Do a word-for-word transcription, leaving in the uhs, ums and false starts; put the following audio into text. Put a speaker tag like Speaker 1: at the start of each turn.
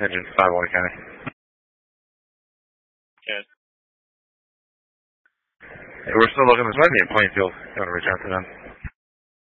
Speaker 1: Engine five one County.
Speaker 2: Okay.
Speaker 1: Hey, we're still looking. This might be in Plainfield. You want to reach out to them?